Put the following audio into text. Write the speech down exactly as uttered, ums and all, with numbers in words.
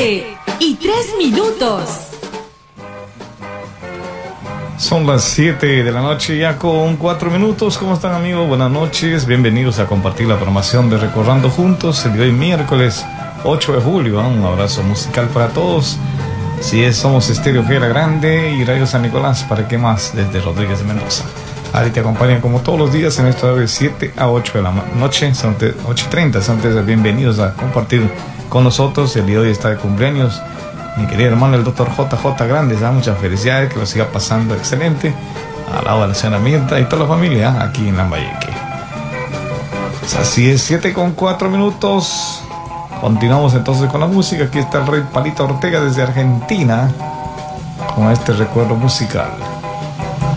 siete y tres minutos. Son las siete de la noche ya con cuatro minutos. ¿Cómo están, amigos? Buenas noches. Bienvenidos a compartir la programación de Recordando Juntos el día de hoy, miércoles ocho de julio. ¿eh? Un abrazo musical para todos. Si es, somos Estéreo Fiera Grande y Radio San Nicolás. ¿Para qué más? Desde Rodríguez de Mendoza. Ari te acompañan como todos los días en esta hora de siete a ocho de la noche. Son ocho y treinta. Son ustedes bienvenidos a compartir con nosotros. El día de hoy está de cumpleaños mi querido hermano el doctor J J Grandes. ¿eh? Muchas felicidades, que lo siga pasando excelente. Al lado de la señora Mirta y toda la familia ¿eh? aquí en Lambayeque. Pues así es, siete con cuatro minutos. Continuamos entonces con la música. Aquí está el rey Palito Ortega desde Argentina con este recuerdo musical.